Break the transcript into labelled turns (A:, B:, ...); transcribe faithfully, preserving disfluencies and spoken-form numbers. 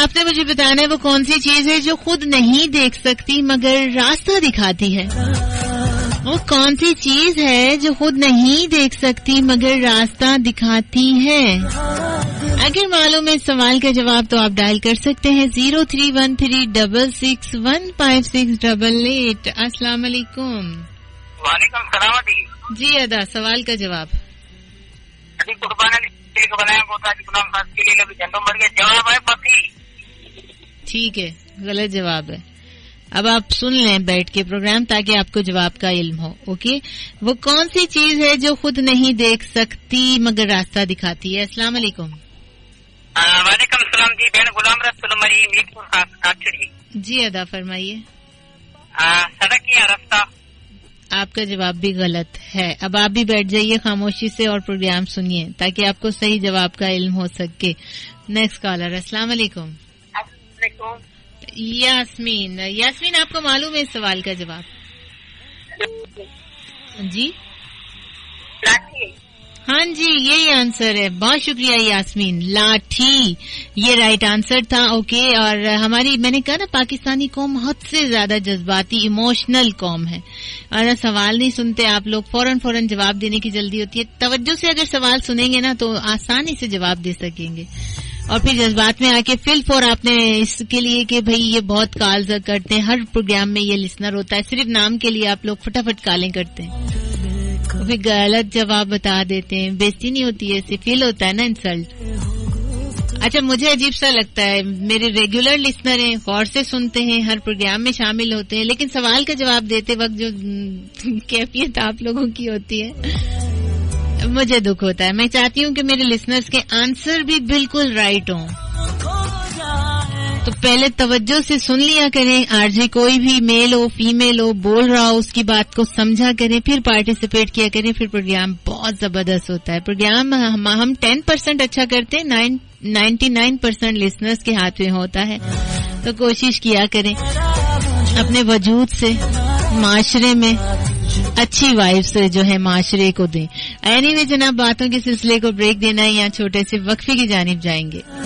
A: آپ نے مجھے بتانا ہے وہ کون سی چیز ہے جو خود نہیں دیکھ سکتی مگر راستہ دکھاتی ہے. وہ کون سی چیز ہے جو خود نہیں دیکھ سکتی مگر راستہ دکھاتی ہے؟ اگر معلوم ہے سوال کا جواب تو آپ ڈائل کر سکتے ہیں zero three one three double six one five six double eight. السلام علیکم.
B: وعلیکم السلام.
A: جی ادا سوال کا جواب.
B: جواب ہے بکری.
A: ٹھیک ہے غلط جواب ہے. اب آپ سن لیں بیٹھ کے پروگرام تاکہ آپ کو جواب کا علم ہو. اوکے وہ کون سی چیز ہے جو خود نہیں دیکھ سکتی مگر راستہ دکھاتی ہے؟ السلام علیکم.
B: وعلیکم السلام جی. بہن غلام رسول مری میرپور کاچڑی.
A: جی ادا فرمائیے.
B: سڑک یا راستہ.
A: آپ کا جواب بھی غلط ہے. اب آپ بھی بیٹھ جائیے خاموشی سے اور پروگرام سنیے تاکہ آپ کو صحیح جواب کا علم ہو سکے. Next collar. السلام علیکم. یاسمین. یاسمین آپ کو معلوم ہے اس سوال کا جواب؟ جی ہاں جی یہی آنسر ہے. بہت شکریہ یاسمین. لاٹھی یہ رائٹ آنسر تھا. اوکے اور ہماری میں نے کہا نا پاکستانی قوم حد سے زیادہ جذباتی ایموشنل قوم ہے اور سوال نہیں سنتے آپ لوگ. فوراً فوراً جواب دینے کی جلدی ہوتی ہے. توجہ سے اگر سوال سنیں گے نا تو آسانی سے جواب دے سکیں گے اور پھر جذبات میں آ کے فل فور آپ نے اس کے لیے کہ بھئی یہ بہت کالز کرتے ہیں ہر پروگرام میں یہ لسنر ہوتا ہے صرف نام کے لیے آپ لوگ فٹافٹ کالیں کرتے ہیں پھر غلط جواب بتا دیتے ہیں. بےزتی نہیں ہوتی ہے ایسے فیل ہوتا ہے نا انسلٹ. اچھا مجھے عجیب سا لگتا ہے میرے ریگولر لسنر ہیں غور سے سنتے ہیں ہر پروگرام میں شامل ہوتے ہیں لیکن سوال کا جواب دیتے وقت جو کیفیت آپ لوگوں کی ہوتی ہے مجھے دکھ ہوتا ہے. میں چاہتی ہوں کہ میرے لسنرز کے آنسر بھی بالکل رائٹ ہوں تو پہلے توجہ سے سن لیا کریں. آر جے کوئی بھی میل ہو فیمیل ہو بول رہا ہو اس کی بات کو سمجھا کریں پھر پارٹیسپیٹ کیا کریں. پھر پروگرام بہت زبردست ہوتا ہے. پروگرام ہم ٹین پرسینٹ اچھا کرتے ہیں نائنٹی نائن پرسینٹ لسنرز کے ہاتھ میں ہوتا ہے تو کوشش کیا کریں اپنے وجود سے معاشرے میں اچھی وائب سے جو ہے معاشرے کو دیں. اینی وے جناب باتوں کے سلسلے کو بریک دینا ہے یا چھوٹے سے وقفے کی جانب جائیں گے.